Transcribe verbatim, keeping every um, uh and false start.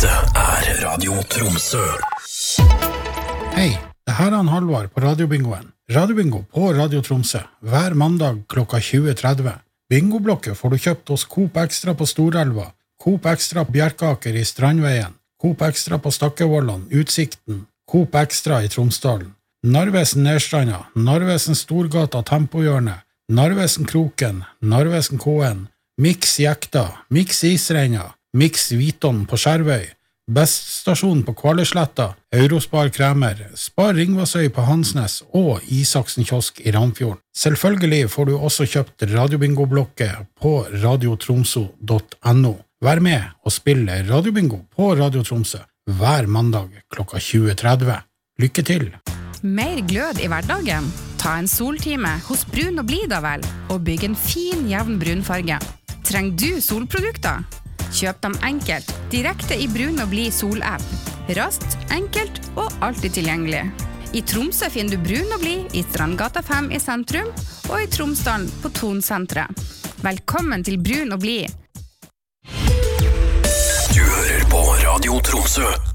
Dette er Radio Tromsø. Hei, det her er han Halvard på Radiobingoen. Radiobingo på Radio Tromsø, hver mandag klokka tjue tretti. Bingoblokket får du kjøpt hos Coop Extra på Storelva, Coop Extra på Bjerkaker i Strandveien, Coop Extra på Stakkevollan, Utsikten, Coop Extra i Tromsdalen, Narvesen Nedstranda, Narvesen Storgata Tempohjørnet, Narvesen Kroken, Narvesen K N, Mix Jekta, Mix Isreina, Mix Viton på Skjervøy, Best Stasjon på Kvaløysletta, Eurospar Kremer, Spar Ringvassøy på Hansnes og Isaksen Kiosk i Ramfjorden. Selvfølgelig får du også kjøpt Radiobingo-blokket på radiotromso punktum no. Vær med og spille Radiobingo på Radio Tromsø hver mandag klokka tjue tretti. Lykke til! Mer glød i hverdagen? Ta en soltime hos Brun og Blid da vel, og bygg en fin, jevn brunfarge. Trenger du solprodukter? Kjøp dem enkelt, direkte i Brun og Blid sol-app. Raskt, enkelt og alltid tilgjengelig. I Tromsø finner du Brun og Blid i Strandgata fem i sentrum, og i Tromsdalen på Tonsentret. Velkommen til Brun og Blid! Du hører på Radio Tromsø.